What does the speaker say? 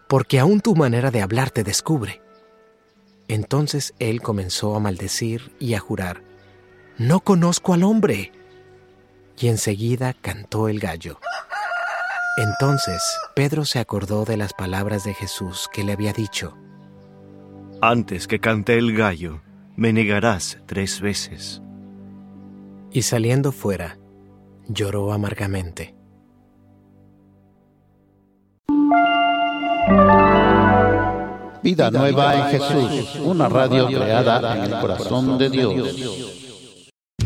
porque aún tu manera de hablar te descubre. Entonces él comenzó a maldecir y a jurar: no conozco al hombre. Y enseguida cantó el gallo. Entonces Pedro se acordó de las palabras de Jesús que le había dicho: antes que cante el gallo, me negarás 3 veces. Y saliendo fuera, lloró amargamente. Vida Nueva en Jesús, una radio creada en el corazón de Dios.